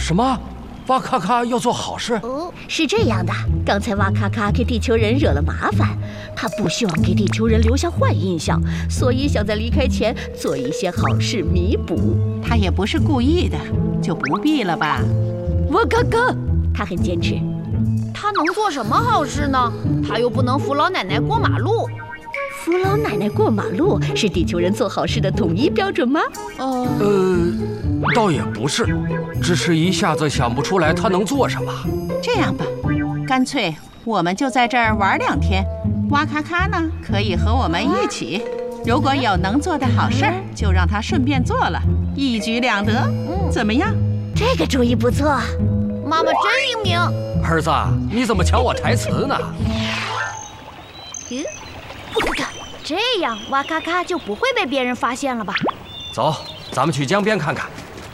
什么？哇咔咔要做好事？ 哦，是这样的，刚才哇咔咔给地球人惹了麻烦，他不希望给地球人留下坏印象，所以想在离开前做一些好事弥补。 他也不是故意的，就不必了吧？ 哇咔咔，他很坚持。 他能做什么好事呢？他又不能扶老奶奶过马路。 扶老奶奶过马路是地球人做好事的统一标准吗？ 倒也不是，只是一下子想不出来他能做什么。 这样吧，干脆我们就在这儿玩2天，哇咔咔呢可以和我们一起。如果有能做的好事儿，就让他顺便做了，一举两得。怎么样？ 这个主意不错。 妈妈真英明。 儿子，你怎么抢我台词呢？ 这样哇咔咔就不会被别人发现了吧？ 走，咱们去江边看看。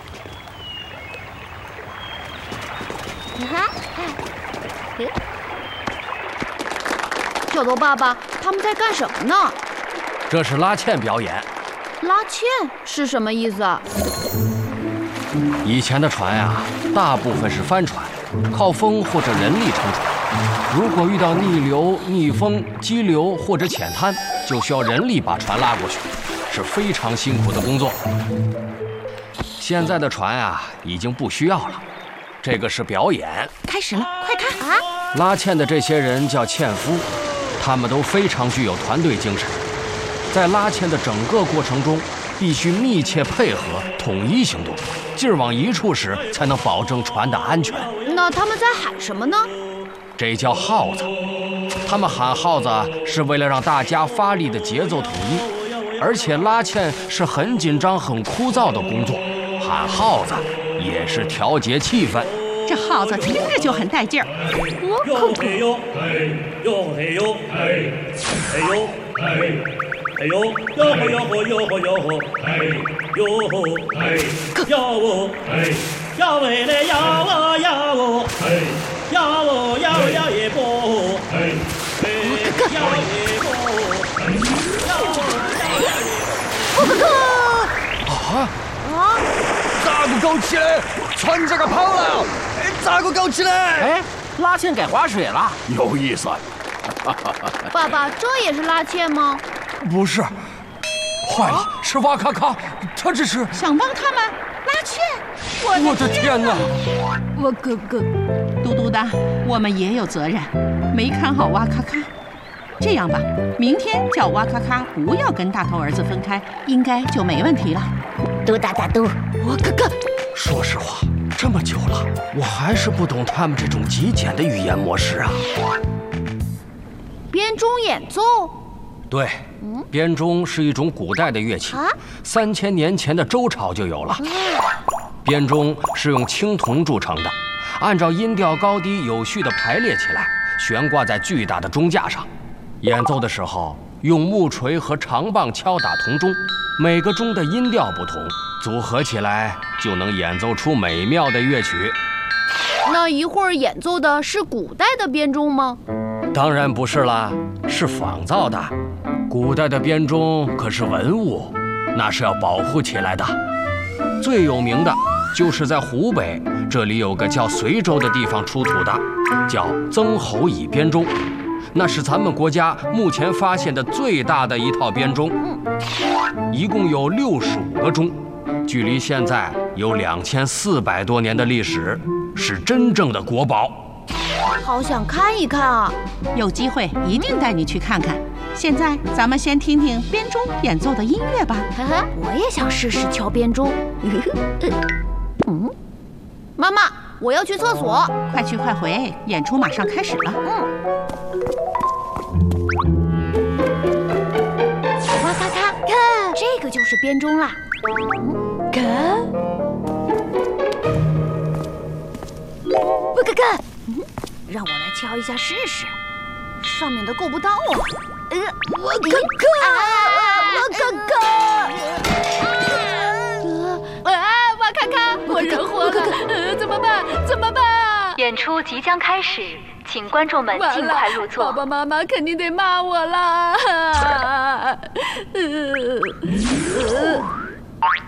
小头爸爸，他们在干什么呢？ 这是拉纤表演。 拉纤是什么意思啊？ 以前的船呀，大部分是帆船，靠风或者人力撑船。如果遇到逆流、逆风、激流或者浅滩，就需要人力把船拉过去，是非常辛苦的工作。现在的船啊，已经不需要了。这个是表演， 开始了，快看啊！ 拉纤的这些人叫纤夫，他们都非常具有团队精神，在拉纤的整个过程中，必须密切配合，统一行动，劲儿往一处使，才能保证船的安全。 那他们在喊什么呢？ 这叫号子。他们喊号子是为了让大家发力的节奏统一，而且拉纤是很紧张、很枯燥的工作，喊号子也是调节气氛。 这号子听着就很带劲儿。 哟嘿哟嘿，哟嘿哟嘿，嘿哟嘿，嘿哟哟吼哟吼哟吼哟吼，嘿哟嘿，哟哦嘿，呀喂嘞呀哦呀哦，嘿，呀哦呀哦呀耶啵，嘿，嘿呀耶啵，嘿，呀哦呀耶。 咋个搞起来？船这个跑了！咋个搞起来？ 拉纤改划水了， 有意思。 爸爸，这也是拉纤吗？ 不是，坏了，是哇咔咔，他这是想帮他们拉纤。 我的天哪！ 我哥哥，嘟嘟的，我们也有责任，没看好哇咔咔。这样吧，明天叫哇咔咔不要跟大头儿子分开，应该就没问题了。 嘟哒哒嘟，哇咔咔。 说实话，这么久了，我还是不懂他们这种极简的语言模式啊。 编钟演奏？ 对，编钟是一种古代的乐器，3000年前的周朝就有了。编钟是用青铜铸成的，按照音调高低有序地排列起来，悬挂在巨大的钟架上。演奏的时候，用木锤和长棒敲打铜钟，每个钟的音调不同，组合起来就能演奏出美妙的乐曲。 那一会儿演奏的是古代的编钟吗？ 当然不是啦，是仿造的。古代的编钟可是文物，那是要保护起来的。最有名的就是在湖北，这里有个叫随州的地方出土的，叫曾侯乙编钟。那是咱们国家目前发现的最大的一套编钟，一共有65个钟，距离现在有2400多年的历史，是真正的国宝。 好想看一看啊！ 有机会一定带你去看看。现在咱们先听听编钟演奏的音乐吧。 我也想试试敲编钟。妈妈，我要去厕所。 快去快回，演出马上开始了。 哇咔咔，看，这个就是编钟啦。 看，哇咔咔， 让我来敲一下试试。上面的够不到啊！ 哇咔咔，哇咔咔！ 哇咔咔，我惹祸了！怎么办？怎么办？ 演出即将开始，请观众们尽快入座。 爸爸妈妈肯定得骂我啦！